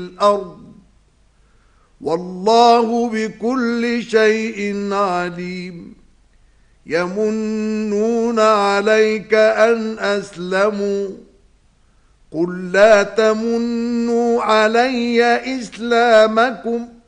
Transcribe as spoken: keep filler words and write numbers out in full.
الأرض والله بكل شيء عليم. يمنون عليك أن أسلموا قل لا تمنوا علي إسلامكم